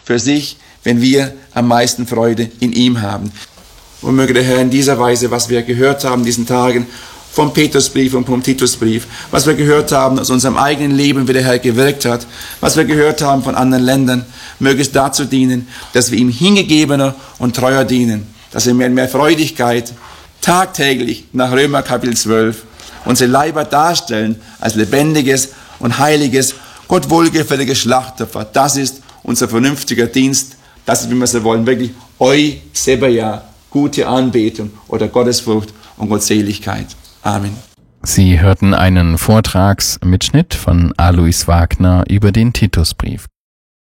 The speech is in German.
für sich, wenn wir am meisten Freude in ihm haben. Und möge der Herr in dieser Weise, was wir gehört haben in diesen Tagen, vom Petrusbrief und vom Titusbrief, was wir gehört haben aus unserem eigenen Leben, wie der Herr gewirkt hat, was wir gehört haben von anderen Ländern, möge es dazu dienen, dass wir ihm hingegebener und treuer dienen, dass wir mehr Freudigkeit tagtäglich nach Römer Kapitel 12 unsere Leiber darstellen als lebendiges und heiliges, Gott wohlgefälliges Schlachtopfer. Das ist unser vernünftiger Dienst. Das ist, wie wir so wollen, wirklich Eusebeia, gute Anbetung oder Gottesfurcht und Gottseligkeit. Amen. Sie hörten einen Vortragsmitschnitt von Alois Wagner über den Titusbrief.